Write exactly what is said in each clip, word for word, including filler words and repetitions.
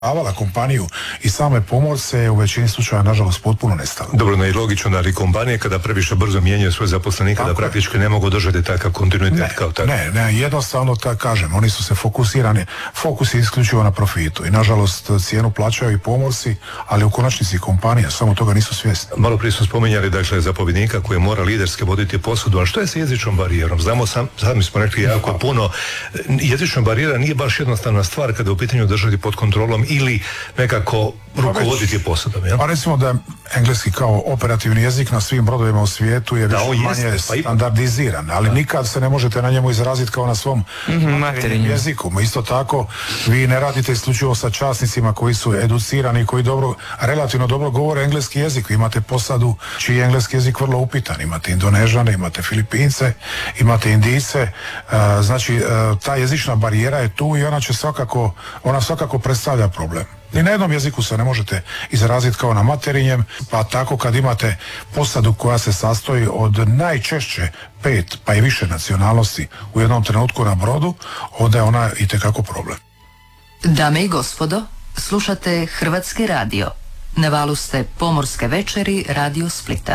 avala kompaniju i same pomorce je u većini slučaja nažalost potpuno nestalo. Dobro, no i logično da i kompanije kada previše brzo mijenjaju svoje zaposlenike da praktički ne mogu držati takav kontinuitet ne, kao tako. Ne, ne, jednostavno tako kažem, oni su se fokusirani, fokus je isključivo na profitu i nažalost cijenu plaćaju i pomorci, ali u konačnici kompanija, samo toga nisu svjesni. Malo prije su spominjali dakle zapovjednika koji mora liderski voditi posadu, a što je sa jezičnom barijerom? Znamo sam, sami smo rekli jako puno, jezična barijera nije baš jednostavna stvar kada je u pitanju držati pod kontrolom ili nekako rukovoditi posadom, jel? Pa recimo da je engleski kao operativni jezik na svim brodovima u svijetu je više manje jest, pa standardiziran, ali da. Nikad se ne možete na njemu izraziti kao na svom mm-hmm, materinjem jeziku. Isto tako, vi ne radite isključivo sa časnicima koji su educirani i koji dobro, relativno dobro govore engleski jezik. Vi imate posadu čiji je engleski jezik vrlo upitan. Imate Indonežane, imate Filipince, imate Indijce. Uh, znači, uh, ta jezična barijera je tu i ona će svakako, ona svakako predstavlja problem. Ni na jednom jeziku se ne možete izraziti kao na materinjem, pa tako kad imate posadu koja se sastoji od najčešće pet pa i više nacionalnosti u jednom trenutku na brodu, onda je ona itekako problem. Dame i gospodo, slušate Hrvatski radio. Na valu ste Pomorske večeri Radio Splita.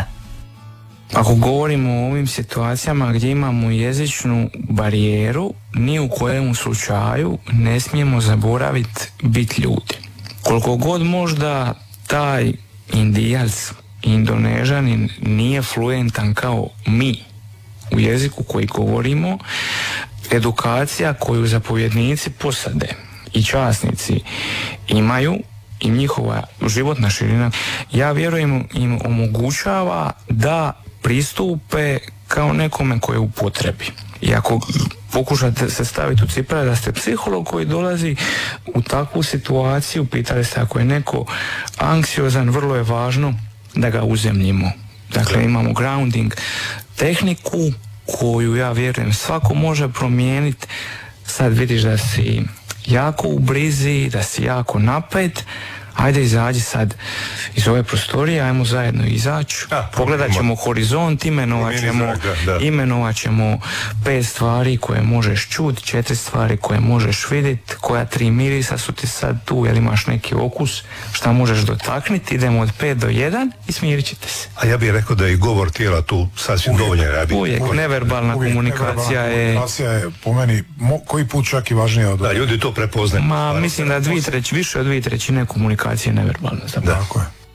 Ako govorimo o ovim situacijama gdje imamo jezičnu barijeru, ni u kojem slučaju ne smijemo zaboraviti biti ljudi. Koliko god možda taj Indijac, Indonežanin nije fluentan kao mi u jeziku koji govorimo, edukacija koju zapovjednici posade i časnici imaju i njihova životna širina, ja vjerujem im omogućava da pristupe kao nekome koji je u potrebi. I ako pokušate se staviti u cipele da ste psiholog koji dolazi u takvu situaciju, pitali ste ako je neko anksiozan, vrlo je važno da ga uzemljimo. Dakle, imamo grounding tehniku koju ja vjerujem svako može promijeniti. Sad vidiš da si jako u brizi, da si jako napet, ajde izađi sad iz ove prostorije, ajmo zajedno izaći, pogledat ćemo horizont, imenovat ćemo, imenovat ćemo pet stvari koje možeš čuti, četiri stvari koje možeš vidjeti, koja tri mirisa su ti sad tu, jel imaš neki okus, šta možeš dotakniti, idemo od pet do jedan i smirit ćete se. A ja bih rekao da je i govor tijela tu sasvim dovoljno rabi. Uvijek, uvijek, neverbalna uvijek, komunikacija je... Komunikacija je po meni mo, koji put čak i važnija od... Da, ljudi to prepoznaju. Ma, mislim da dvije treći, više od dvije trećine komunikacije je neverbalna. Da. Tako je.